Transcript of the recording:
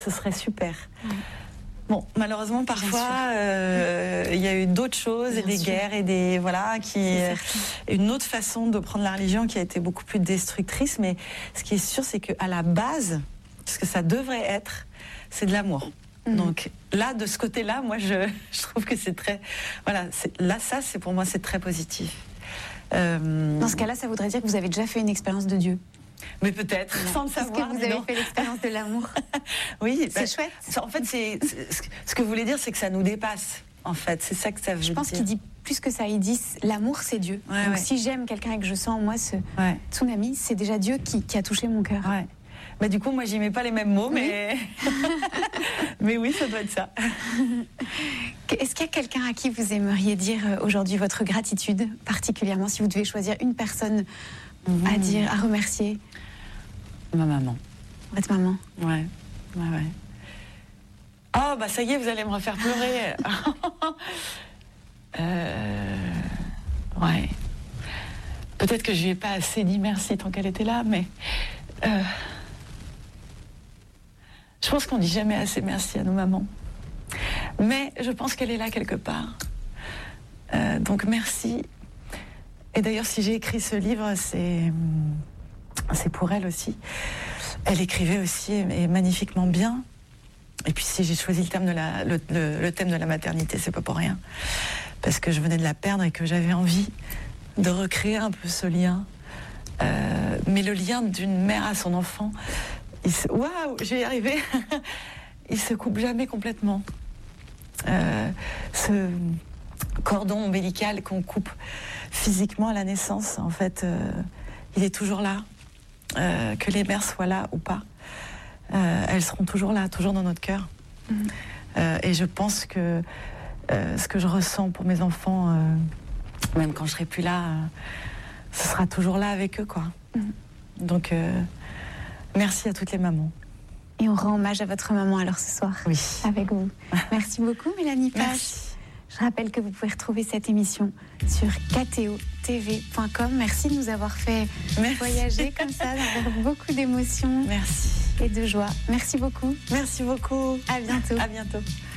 ce serait super. Bon, malheureusement, parfois, il y a eu d'autres choses, et des guerres, et des une autre façon de prendre la religion qui a été beaucoup plus destructrice. Mais ce qui est sûr, c'est qu'à la base, ce que ça devrait être, c'est de l'amour. Donc là, de ce côté-là, moi, je trouve que c'est très... Voilà, c'est pour moi, c'est très positif. Dans ce cas-là, ça voudrait dire que vous avez déjà fait une expérience de Dieu. Mais peut-être, sans le savoir. Est-ce que vous avez fait l'expérience de l'amour? Oui, c'est chouette. En fait, ce que vous voulez dire, c'est que ça nous dépasse. En fait, c'est ça que ça veut dire. Je pense qu'il dit plus que ça. Il dit l'amour, c'est Dieu. Donc si j'aime quelqu'un et que je sens en moi ce tsunami, c'est déjà Dieu qui a touché mon cœur. Ouais. Bah, du coup, moi, j'y mets pas les mêmes mots, mais mais oui, ça doit être ça. Est-ce qu'il y a quelqu'un à qui vous aimeriez dire aujourd'hui votre gratitude, particulièrement si vous devez choisir une personne à dire, à remercier? Ma maman. Votre maman? Ouais. Oh, bah ça y est, vous allez me refaire pleurer. Ouais. Peut-être que je lui ai pas assez dit merci tant qu'elle était là, mais je pense qu'on dit jamais assez merci à nos mamans. Mais je pense qu'elle est là quelque part. Donc merci. Et d'ailleurs, si j'ai écrit ce livre, c'est pour elle aussi. Elle écrivait aussi et magnifiquement bien. Et puis si j'ai choisi le thème de la maternité, c'est pas pour rien. Parce que je venais de la perdre et que j'avais envie de recréer un peu ce lien. Mais le lien d'une mère à son enfant, waouh, j'y ai arrivé. Il se coupe jamais complètement. Ce cordon ombilical qu'on coupe physiquement à la naissance, en fait, il est toujours là. Que les mères soient là ou pas, elles seront toujours là, toujours dans notre cœur. Et je pense que ce que je ressens pour mes enfants, même quand je serai plus là, ce sera toujours là avec eux, quoi. Donc, merci à toutes les mamans. Et on rend hommage à votre maman alors ce soir, avec vous. Merci beaucoup, Mélanie Page. Merci. Je rappelle que vous pouvez retrouver cette émission sur kto.tv.com. Merci de nous avoir fait voyager comme ça, avec beaucoup d'émotions et de joie. Merci beaucoup. Merci beaucoup. À bientôt. À bientôt.